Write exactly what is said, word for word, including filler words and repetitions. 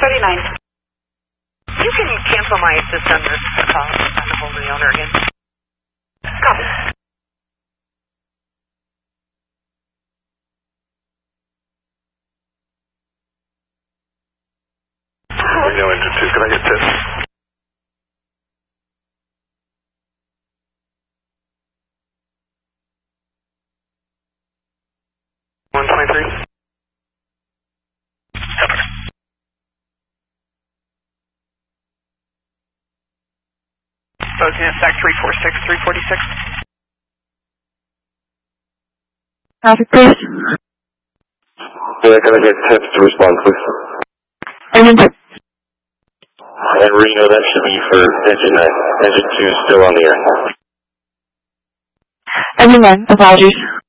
thirty-nine. You can cancel my assist on this call. I'm the hold the owner again. Copy. Reno engine two, can I get this? one twenty-three. Closing at stack three four six, three forty-six. Traffic, please. Yeah, can I get tips to respond, please? Engine two. And Reno, that should be for engine nine. Engine two is still on the air. Engine one, apologies.